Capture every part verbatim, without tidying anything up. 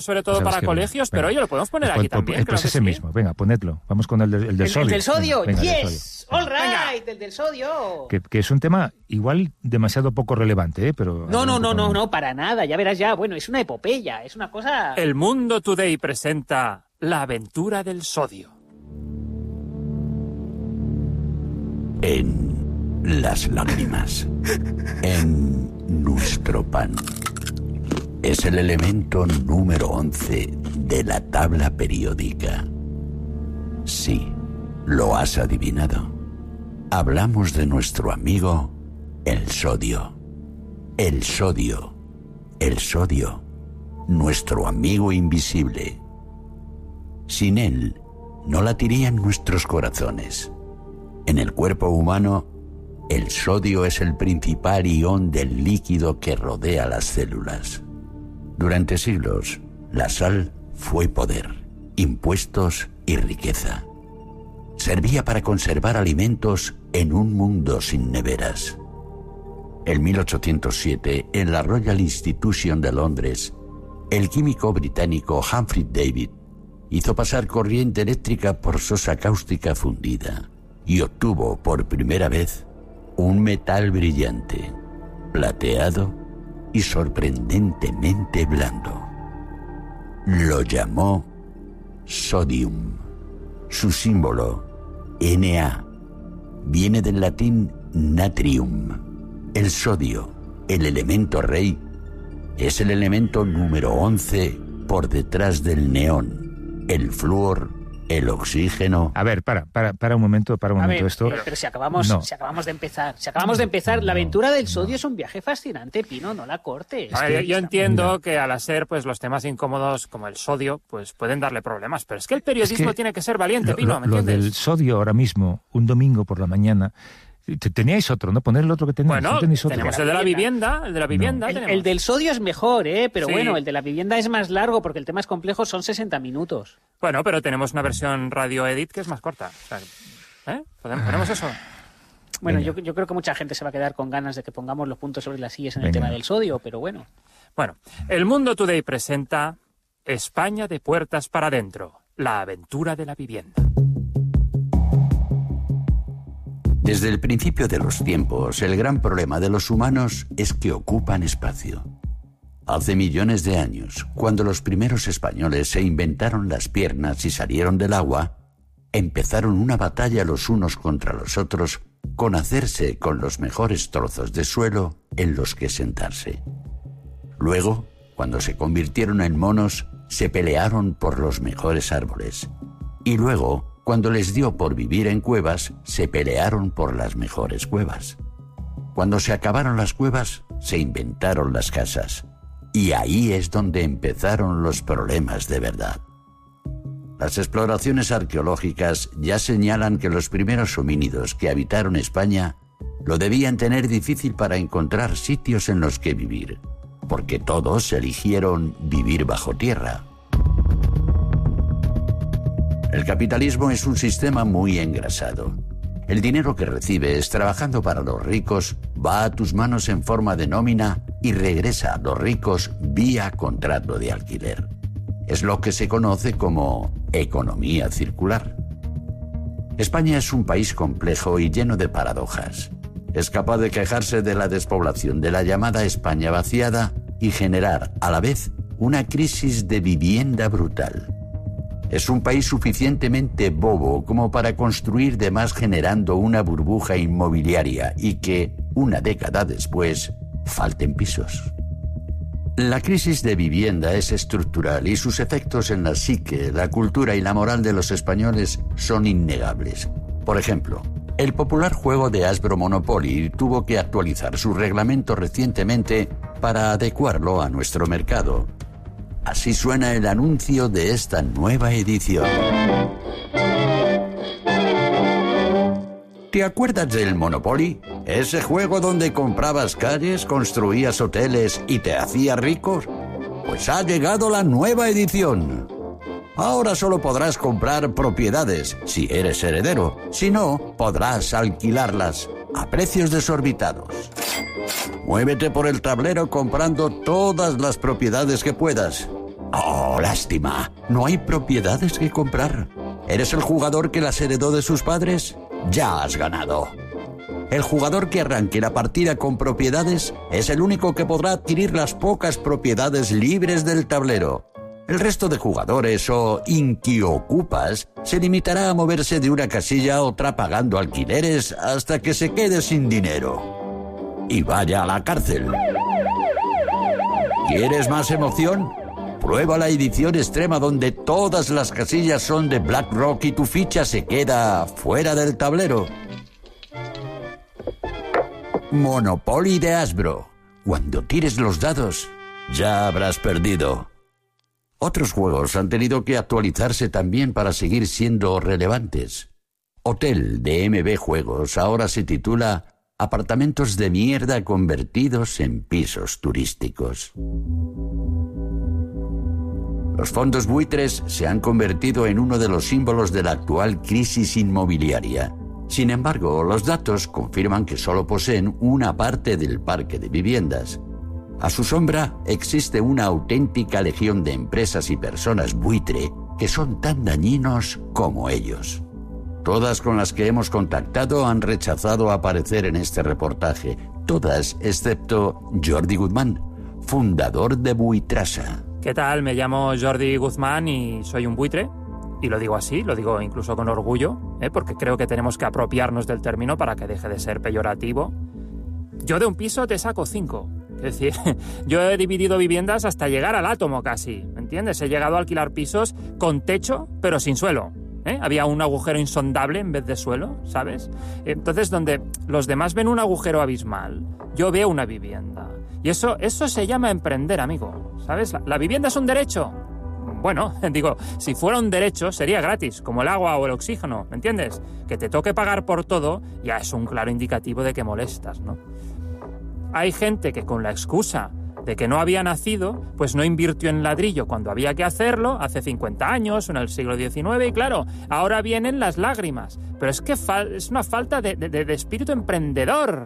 sobre todo para colegios, pero oye, lo podemos poner pues, aquí pues, también. Pues Claro ese sí. mismo, venga, ponedlo. Vamos con el, de, el del el, sodio. El del sodio, venga, venga, yes, all right, el del sodio. Que, que es un tema igual demasiado poco relevante, ¿eh? Pero no, no, no, no, no, para nada, ya verás ya, bueno, es una epopeya, es una cosa... El Mundo Today presenta La aventura del sodio. En las lágrimas, en nuestro pan. Es el elemento número once de la tabla periódica. Sí, lo has adivinado. Hablamos de nuestro amigo, el sodio. El sodio. El sodio. Nuestro amigo invisible. Sin él, no latirían nuestros corazones. En el cuerpo humano, el sodio es el principal ion del líquido que rodea las células. Durante siglos, la sal fue poder, impuestos y riqueza. Servía para conservar alimentos en un mundo sin neveras. En mil ochocientos siete, en la Royal Institution de Londres, el químico británico Humphrey Davy hizo pasar corriente eléctrica por sosa cáustica fundida y obtuvo por primera vez un metal brillante, plateado y sorprendentemente blando. Lo llamó sodium. Su símbolo, Na, viene del latín natrium. El sodio, el elemento rey, es el elemento número once por detrás del neón, el flúor, el oxígeno... A ver, para, para, para un momento, para un a momento ver, esto... Pero, pero si acabamos, no. si acabamos de empezar, si acabamos de empezar, la aventura no, del sodio no. es un viaje fascinante, Pino, no la cortes. A ver, yo entiendo Mira. que al hacer pues los temas incómodos como el sodio, pues pueden darle problemas, pero es que el periodismo es que tiene que ser valiente, lo, Pino, lo, ¿me lo entiendes? del sodio ahora mismo, un domingo por la mañana... Teníais otro, ¿no? Poner el otro que teníais. Bueno, ¿no tenéis otro? tenemos el de la vivienda, el de la vivienda. No. El, tenemos. el del sodio es mejor, ¿eh? Pero sí. bueno, el de la vivienda es más largo porque el tema es complejo, son sesenta minutos. Bueno, pero tenemos una versión radio edit que es más corta. O sea, ¿eh? ¿Podemos, ¿Ponemos eso? Bueno, yo, yo creo que mucha gente se va a quedar con ganas de que pongamos los puntos sobre las sillas en Venga. el tema del sodio, pero bueno. Bueno, El Mundo Today presenta España de puertas para adentro, la aventura de la vivienda. Desde el principio de los tiempos, el gran problema de los humanos es que ocupan espacio. Hace millones de años, cuando los primeros españoles se inventaron las piernas y salieron del agua, empezaron una batalla los unos contra los otros con hacerse con los mejores trozos de suelo en los que sentarse. Luego, cuando se convirtieron en monos, se pelearon por los mejores árboles. Y luego, cuando les dio por vivir en cuevas, se pelearon por las mejores cuevas. Cuando se acabaron las cuevas, se inventaron las casas. Y ahí es donde empezaron los problemas de verdad. Las exploraciones arqueológicas ya señalan que los primeros homínidos que habitaron España lo debían tener difícil para encontrar sitios en los que vivir, porque todos eligieron vivir bajo tierra. El capitalismo es un sistema muy engrasado. El dinero que recibes trabajando para los ricos va a tus manos en forma de nómina y regresa a los ricos vía contrato de alquiler. Es lo que se conoce como economía circular. España es un país complejo y lleno de paradojas. Es capaz de quejarse de la despoblación de la llamada España vaciada y generar a la vez una crisis de vivienda brutal. Es un país suficientemente bobo como para construir de más generando una burbuja inmobiliaria y que, una década después, falten pisos. La crisis de vivienda es estructural y sus efectos en la psique, la cultura y la moral de los españoles son innegables. Por ejemplo, el popular juego de Hasbro Monopoly tuvo que actualizar su reglamento recientemente para adecuarlo a nuestro mercado. Así suena el anuncio de esta nueva edición. ¿Te acuerdas del Monopoly? ¿Ese juego donde comprabas calles, construías hoteles y te hacías rico? Pues ha llegado la nueva edición. Ahora solo podrás comprar propiedades si eres heredero. Si no, podrás alquilarlas a precios desorbitados. Muévete por el tablero comprando todas las propiedades que puedas. Oh, lástima. No hay propiedades que comprar. ¿Eres el jugador que las heredó de sus padres? Ya has ganado. El jugador que arranque la partida con propiedades es el único que podrá adquirir las pocas propiedades libres del tablero. El resto de jugadores o inquiocupas se limitará a moverse de una casilla a otra pagando alquileres hasta que se quede sin dinero. Y vaya a la cárcel. ¿Quieres más emoción? Prueba la edición extrema donde todas las casillas son de BlackRock y tu ficha se queda fuera del tablero. Monopoly de Hasbro. Cuando tires los dados, ya habrás perdido. Otros juegos han tenido que actualizarse también para seguir siendo relevantes. Hotel de M B Juegos ahora se titula Apartamentos de mierda convertidos en pisos turísticos. Los fondos buitres se han convertido en uno de los símbolos de la actual crisis inmobiliaria. Sin embargo, los datos confirman que solo poseen una parte del parque de viviendas. A su sombra existe una auténtica legión de empresas y personas buitre que son tan dañinos como ellos. Todas con las que hemos contactado han rechazado aparecer en este reportaje. Todas excepto Jordi Guzmán, fundador de Buitrasa. ¿Qué tal? Me llamo Jordi Guzmán y soy un buitre. Y lo digo así, lo digo incluso con orgullo, ¿eh? Porque creo que tenemos que apropiarnos del término para que deje de ser peyorativo. Yo de un piso te saco cinco. Es decir, yo he dividido viviendas hasta llegar al átomo casi, ¿me entiendes? He llegado a alquilar pisos con techo, pero sin suelo, ¿eh? Había un agujero insondable en vez de suelo, ¿sabes? Entonces, donde los demás ven un agujero abismal, yo veo una vivienda. Y eso, eso se llama emprender, amigo, ¿sabes? La, la vivienda es un derecho. Bueno, digo, si fuera un derecho sería gratis, como el agua o el oxígeno, ¿me entiendes? Que te toque pagar por todo ya es un claro indicativo de que molestas, ¿no? Hay gente que con la excusa de que no había nacido, pues no invirtió en ladrillo cuando había que hacerlo, hace cincuenta años, en el siglo diecinueve, y claro, ahora vienen las lágrimas. Pero es que fal- es una falta de, de, de espíritu emprendedor.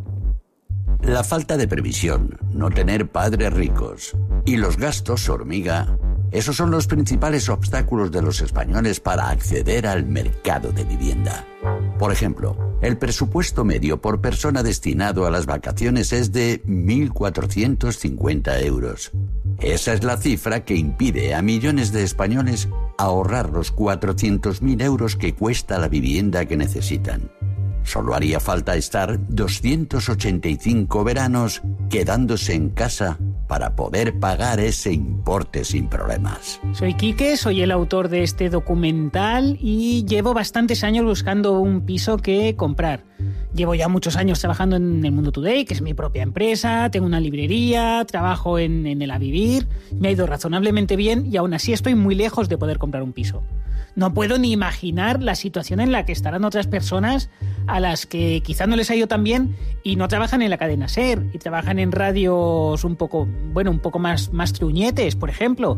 La falta de previsión, no tener padres ricos y los gastos hormiga, esos son los principales obstáculos de los españoles para acceder al mercado de vivienda. Por ejemplo, el presupuesto medio por persona destinado a las vacaciones es de mil cuatrocientos cincuenta euros. Esa es la cifra que impide a millones de españoles ahorrar los cuatrocientos mil euros que cuesta la vivienda que necesitan. Solo haría falta estar doscientos ochenta y cinco veranos quedándose en casa para poder pagar ese importe sin problemas. Soy Quique, soy el autor de este documental y llevo bastantes años buscando un piso que comprar. Llevo ya muchos años trabajando en El Mundo Today, que es mi propia empresa, tengo una librería, trabajo en, en el Avivir, me ha ido razonablemente bien y aún así estoy muy lejos de poder comprar un piso. No puedo ni imaginar la situación en la que estarán otras personas a las que quizá no les ha ido tan bien y no trabajan en la cadena SER y trabajan en radios un poco, bueno, un poco más, más truñetes, por ejemplo.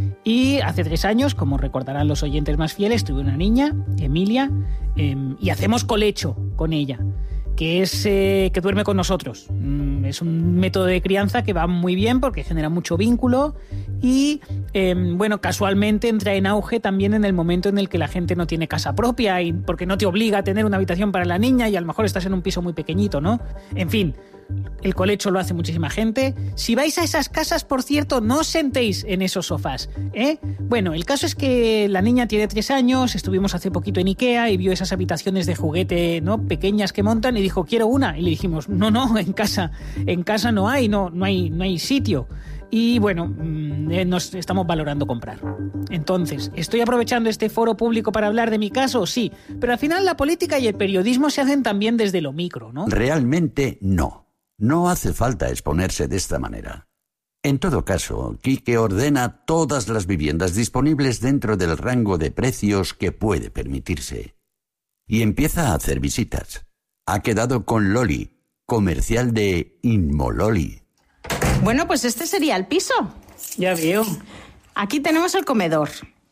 Y hace tres años, como recordarán los oyentes más fieles, tuve una niña, Emilia, eh, y hacemos colecho con ella, que es eh, que duerme con nosotros. Mm, es un método de crianza que va muy bien porque genera mucho vínculo y, eh, bueno, casualmente entra en auge también en el momento en el que la gente no tiene casa propia y porque no te obliga a tener una habitación para la niña y a lo mejor estás en un piso muy pequeñito, ¿no? En fin, el colecho lo hace muchísima gente. Si vais a esas casas, por cierto, no os sentéis en esos sofás, ¿eh? Bueno, el caso es que la niña tiene tres años, estuvimos hace poquito en Ikea y vio esas habitaciones de juguete, ¿no?, pequeñas que montan y dijo, quiero una. Y le dijimos, no, no, en casa, en casa no hay, no, no hay, no hay sitio. Y bueno, nos estamos valorando comprar. Entonces, ¿estoy aprovechando este foro público para hablar de mi caso? Sí, pero al final la política y el periodismo se hacen también desde lo micro, ¿no? Realmente no. No hace falta exponerse de esta manera. En todo caso, Quique ordena todas las viviendas disponibles dentro del rango de precios que puede permitirse. Y empieza a hacer visitas. Ha quedado con Loli, comercial de Inmololi. Bueno, pues este sería el piso. Ya veo. Aquí tenemos el comedor.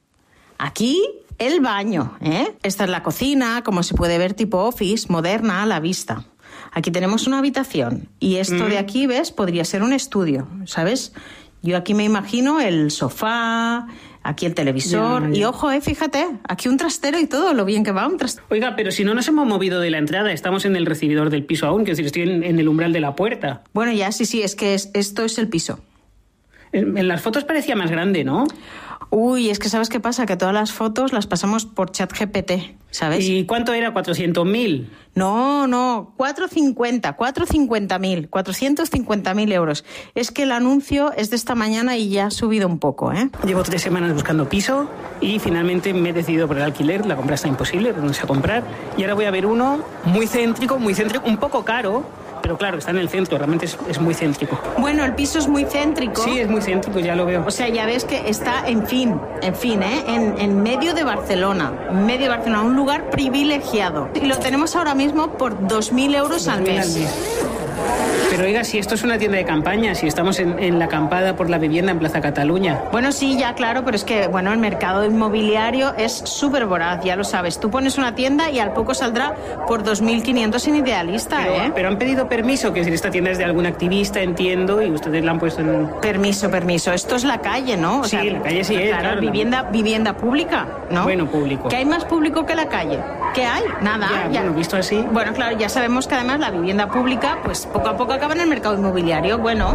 Aquí el baño, ¿eh? Esta es la cocina, como se puede ver, tipo office, moderna a la vista. Aquí tenemos una habitación y esto mm. de aquí, ¿ves? Podría ser un estudio, ¿sabes? Yo aquí me imagino el sofá, aquí el televisor, Ya, ya. y ojo, eh, fíjate, aquí un trastero y todo, lo bien que va un trastero. Oiga, pero si no nos hemos movido de la entrada, estamos en el recibidor del piso aún, que decir, estoy en, en el umbral de la puerta. Bueno, ya, sí, sí, es que es- esto es el piso. En, en las fotos parecía más grande, ¿no? Uy, es que ¿sabes qué pasa? Que todas las fotos las pasamos por ChatGPT, ¿sabes? ¿Y cuánto era? ¿cuatrocientos mil? No, no, cuatrocientos cincuenta, cuatrocientos cincuenta mil, cuatrocientos cincuenta mil euros. Es que el anuncio es de esta mañana y ya ha subido un poco, ¿eh? Llevo tres semanas buscando piso y finalmente me he decidido por el alquiler. La compra está imposible, no sé a comprar. Y ahora voy a ver uno muy céntrico, muy céntrico, un poco caro, pero claro, está en el centro, realmente es, es muy céntrico. Bueno, el piso es muy céntrico. Sí, es muy céntrico, ya lo veo. O sea, ya ves que está, en fin, en fin, ¿eh? En, en medio de Barcelona, en medio de Barcelona, un lugar privilegiado. Y lo tenemos ahora mismo por dos mil euros al dos mil mes. Pero oiga, si esto es una tienda de campaña, si estamos en, en la acampada por la vivienda en Plaza Cataluña. Bueno, sí, ya claro, pero es que, bueno, el mercado inmobiliario es súper voraz, ya lo sabes. Tú pones una tienda y al poco saldrá por dos mil quinientos en Idealista, Pero, ¿eh? pero han pedido permiso, que decir, esta tienda es de algún activista, entiendo, y ustedes la han puesto en... Permiso, permiso. Esto es la calle, ¿no? O Sí, la calle sí es, claro, la- vivienda, vivienda pública, ¿no? Bueno, público. ¿Qué hay más público que la calle? ¿Qué hay? Nada. Ya, bueno, visto así. Bueno, claro, ya sabemos que además la vivienda pública, pues poco a poco acaba en el mercado inmobiliario. Bueno,